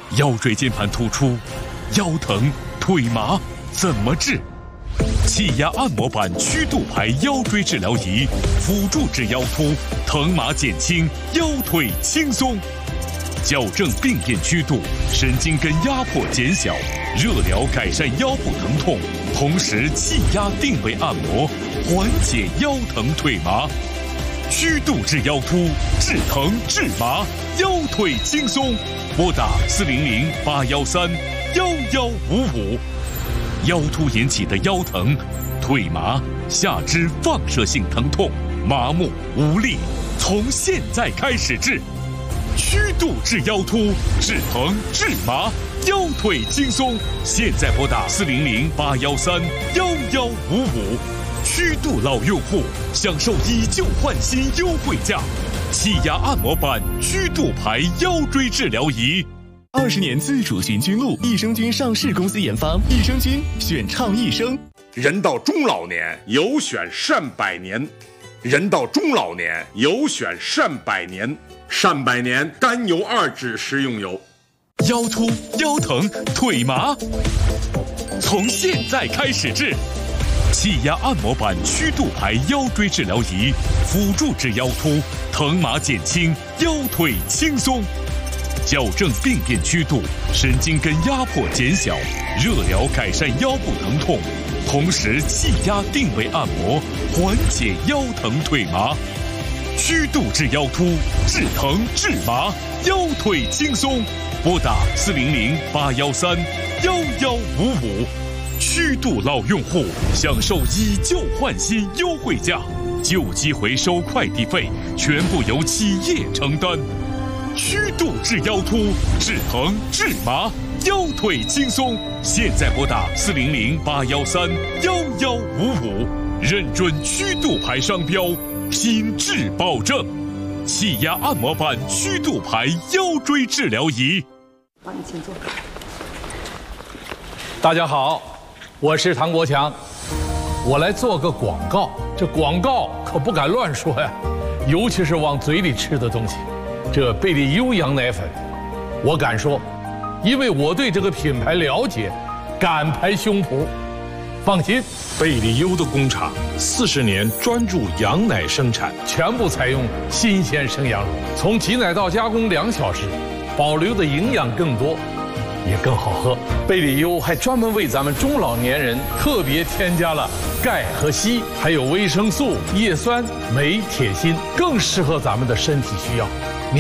腰椎间盘突出、腰疼、腿麻怎么治？气压按摩板曲度牌腰椎治疗仪，辅助治腰突，疼麻减轻，腰腿轻松。矫正病变曲度，神经根压迫减小，热疗改善腰部疼痛，同时气压定位按摩，缓解腰疼腿麻。曲度治腰突，治疼治麻，腰腿轻松。拨打400-813-1155。腰突引起的腰疼、腿麻、下肢放射性疼痛、麻木无力，从现在开始治。曲度治腰突，治疼治麻，腰腿轻松。现在拨打400-813-1155。曲度老用户享受以旧换新优惠价，气压按摩板曲度牌腰椎治疗仪。 20年自主循菌露，益生菌上市公司研发，益生菌选倡益生。 人到中老年，有选善百年。人到中老年，有选善百年。善百年甘油2酯食用油。 腰突、腰疼、腿麻，从现在开始治。气压按摩板曲度牌腰椎治疗仪，辅助治腰突，疼麻减轻，腰腿轻松。矫正病变曲度，神经根压迫减小，热疗改善腰部疼痛，同时气压定位按摩，缓解腰疼腿麻。曲度治腰突，治疼治麻，腰腿轻松。拨打400-813-1155。曲度老用户享受以旧换新优惠价，旧机回收快递费全部由企业承担。曲度治腰突，治疼治麻，腰腿轻松。现在拨打400-813-1155，认准曲度牌商标，品质保证。气压按摩板曲度牌腰椎治疗仪。 好，你请坐。 大家好，我是唐国强，我来做个广告。这广告可不敢乱说呀，尤其是往嘴里吃的东西。这贝利优羊奶粉，我敢说，因为我对这个品牌了解，敢拍胸脯。放心， 贝利优的工厂40年专注羊奶生产， 全部采用新鲜生羊乳，从挤奶到加工2小时，保留的营养更多，也更好喝。贝利优还专门为咱们中老年人特别添加了钙和硒，还有维生素、叶酸、镁、铁、锌，更适合咱们的身体需要。